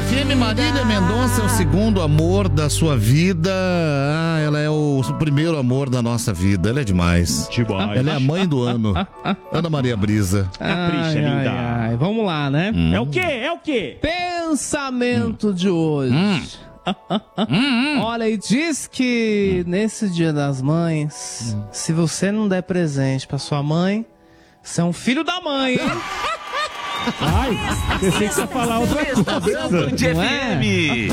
FM, Marília Mendonça é o segundo amor da sua vida. Ela é o primeiro amor da nossa vida. Ela é demais. Ela é a mãe do ano. Ana Maria Brisa. Capricha, linda. Vamos lá, né? É o quê? É o quê? Pensamento de hoje. Olha, e diz que nesse Dia das Mães, se você não der presente pra sua mãe, você é um filho da mãe, hein? Ai, pensei que você ia falar outra coisa. Band FM.